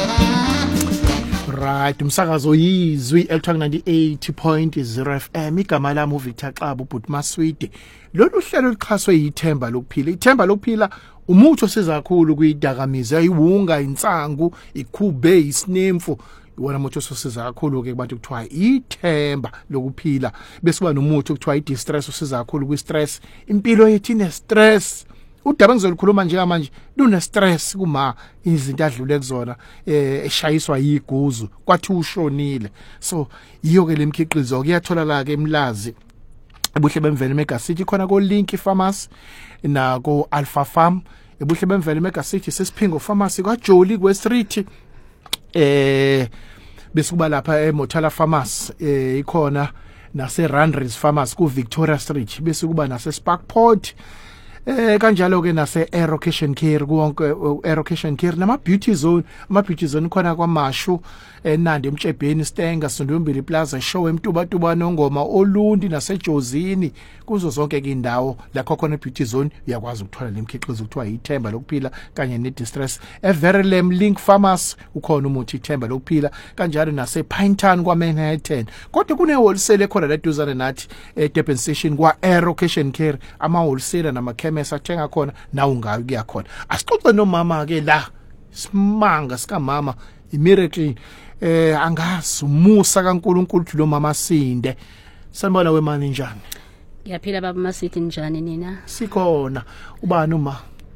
Right, umsakazo yizwi elithanga 98.0 FM. Igama lami uVictor Xaba ubhuti Maswidi. Lolu hlelo liqhaswe yithemba lokuphila. Ithemba lokuphila umuthi osiza kakhulu kuyidakamiza, iwunga, insangu, ikhube, isinemfu. Iwona muthi osiza kakhulu ke kubantu kuthiwa ithemba lokuphila. Bese kuba nomuthi okuthiwa i-distress osiza kakhulu kwi-stress. Impilo yethu ine stress. Udaba ngizolikhuluma nje manje lune stress kuma izinto adlule kuzona eshayiswa yiguzu kwathi ushonile. So iyo ke lemkhiqizo kuyathola la ke emlazi ebuhle bemvelo Mega City khona ko Link Pharmacy na ko Alpha Farm. Ebuhle bemvelo Mega City sesiphingo pharmacy kwa Joli West Street. Bese kuba lapha eMotala Pharmacy ikhona nase Randris Pharmacy ku Victoria Street. Bese kuba nase Sparkport kanjalo ke nase Aerocation Care konke Aerocation Care nama Beauty Zone. Ama Beauty Zone khona kwaMashu eNandi eMtshebheni Stenga Sondombili Plaza Show eMtuba Nongoma Olundi naseJozini kuzo zonke ke indawo lapho khona Beauty Zone uyakwazi ukuthola lemkhiqizo kuthiwa ithemba lokuphila kanye ne-distress. Everlem Link Pharmacy ukhona umuthi ithemba lokuphila kanjalo nase Pinetown kwa Manhattan. Kodwa kune wholesale khona la duzane nathi Durban Station kwa Aerocation Care. Ama wholesale nama chemist athenga khona na ungayi kuya khona. Asixoxe nomama ke la simanga sika mama immediately angazi umusa kaNkulunkulu lo mama sinde. Sanibona wemani njani? Ngiyaphila baba Maswidi njani nina? Sikhona. Ubani uma?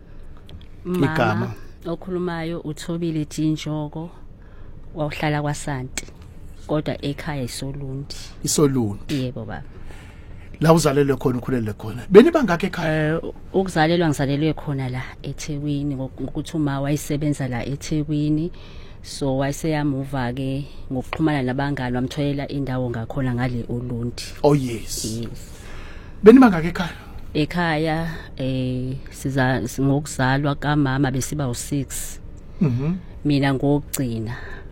Igama okhulumayo uThobile Jinjoko wawuhlala kwaSanti kodwa ekhaya iSolundi. Yebo baba. La uzalelwe khona ukhulele khona. Beni bangakho ekhaya? Ukuzalelwa ngizalelwe khona la eThekwini ngokuthi uma wayisebenza la eThekwini. So wayeseyamuva ke ngokuxhumana nabangani wamtholela indawo ngakhona ngale Olundi. Oh yes. Beni bangakho ekhaya? Ekhaya siza ngokuzalwa kaMama besiba u6. Mina ngokugcina.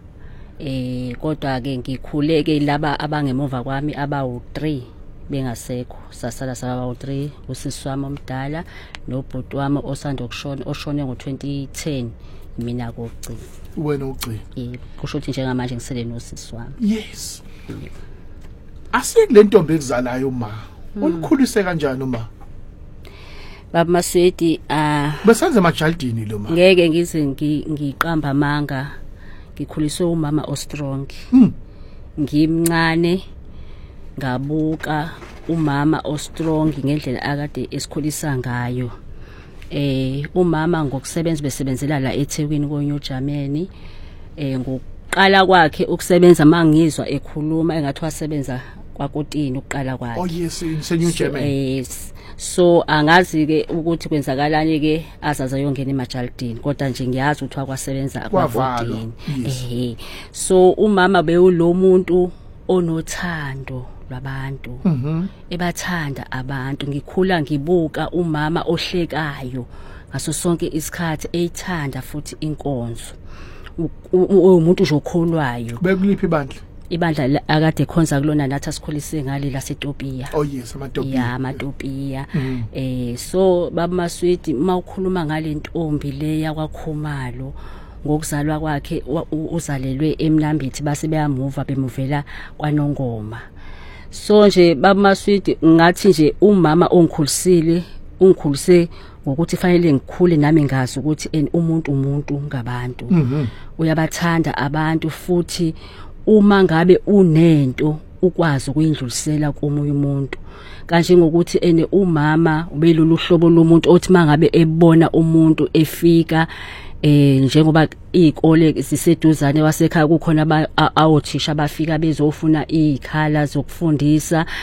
Kodwa ke ngikhule ke laba abangemuva kwami abawu3 bengasekho. Sasala saba u3 usisi wami omdala nobhuti wami osanda ukushona oshone ngo2010. Mina kokugcina. Wena ugcina? Yebo, kusho ukuthi njengamanje ngisele nosisi wami. Yes. Asikule ntombi ekuzalayo uma. Unikhulise kanjani uma? Baba Maswidi besenze emajaldini lo ma. Ngeke ngize ngiqamba amanga. Ngikhuliswe umama ostrong. Ngimncane ngabuka umama ostrong ngendlela akade esikhulisa ngayo. Umama ngokusebenza besebenzela la eThekwini ko New Germany. Ngokuqala kwakhe ukusebenza mangizwa ekhuluma engathi wasebenza kwaKotini ukuqala kwakhe. Oh yes, in New Germany. Yes. So angazi ke ukuthi kwenzakalani ke azaza yongena emajaldini kodwa nje ngiyazi ukuthi wakwasebenza kwaKotini. So umama bewulomuntu onothando labantu. Ebathanda abantu. Ngikhula ngibuka umama ohlekayo ngaso sonke isikhathi eyithanda futhi inkonzo. Umuntu nje okholwayo. Bekuliphi ibandla? Ibandla akade khonza kulona nathi asikhulise ngale laseTopia. Oh yes, amaTopia. Yeah, amaTopia. So baba Maswidi mawukhuluma ngale ntombi le yakwaKhumalo ngokuzalwa kwakhe uzalelwe eMlambithi base beyamuva bemuvela kwaNongoma. So nje baba Maswidi ngathi nje umama ongikhulisile ngokuthi fanele ngikhule nami ngazi ukuthi umuntu ngabantu. Uyabathanda abantu futhi uma ngabe unento ukwazi ukuyindlulisela komunye umuntu. Kanje ngokuthi umama ubelolu hlobo lomuntu othi mangabe ebona umuntu efika njengoba izikole ziseduzane wasekhaya kukhona awothisha abafika bezofuna izikhala zokufundisa